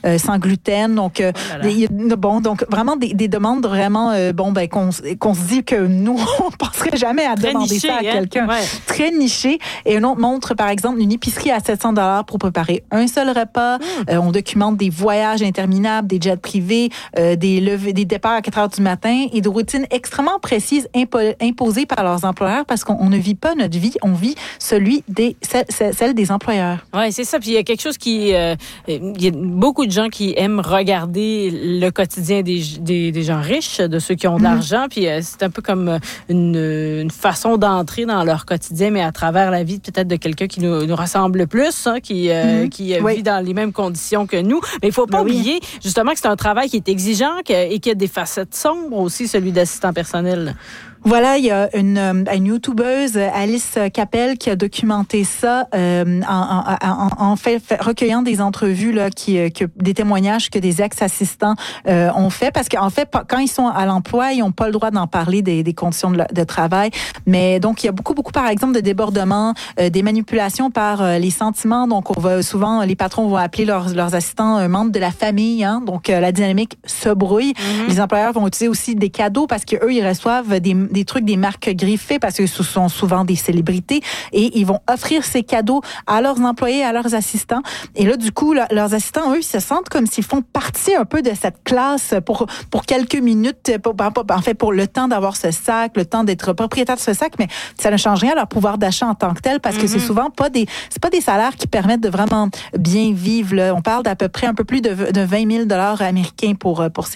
Speaker 23: gluten. Donc, donc vraiment des demandes vraiment, qu'on se dit que nous, on ne penserait jamais à demander ça à quelqu'un. Ouais. Très niché. Et une autre montre, par exemple, une épicerie à 700 $ pour préparer un seul repas. On documente des voyages interminables, des jets privés, des départs à 4 heures du matin et des routines extrêmement précises imposées par leurs employeurs parce qu'on ne vit pas notre vie, on vit celle des employeurs.
Speaker 1: Oui, c'est ça. Puis il y a quelque chose il y a beaucoup de gens qui aiment regarder le quotidien des gens riches, de ceux qui ont de l'argent. Puis c'est un peu comme une façon d'entrer dans leur quotidien, mais à travers la vie peut-être de quelqu'un qui nous ressemble le plus, qui vit dans les mêmes conditions que nous. Mais il ne faut pas oublier justement que c'est un travail qui est exigeant et qui a des facettes sombres aussi, celui d'assistant personnel.
Speaker 23: Voilà, il y a une YouTubeuse, Alice Capel, qui a documenté ça en fait recueillant des entrevues là, des témoignages que des ex-assistants ont fait, parce qu'en fait, quand ils sont à l'emploi, ils n'ont pas le droit d'en parler des conditions de travail. Mais donc, il y a beaucoup, par exemple, de débordements, des manipulations par les sentiments. Donc, souvent, les patrons vont appeler leurs assistants un membre de la famille. Hein, donc, la dynamique se brouille. Les employeurs vont utiliser aussi des cadeaux parce qu'eux, ils reçoivent des trucs, des marques griffées parce que ce sont souvent des célébrités et ils vont offrir ces cadeaux à leurs employés, à leurs assistants. Et là, du coup, leurs assistants, eux, ils se sentent comme s'ils font partie un peu de cette classe pour quelques minutes, pour le temps d'avoir ce sac, le temps d'être propriétaire de ce sac, mais ça ne change rien à leur pouvoir d'achat en tant que tel parce que c'est souvent pas des salaires qui permettent de vraiment bien vivre. Là. On parle d'à peu près un peu plus de 20 000 $ américains pour ces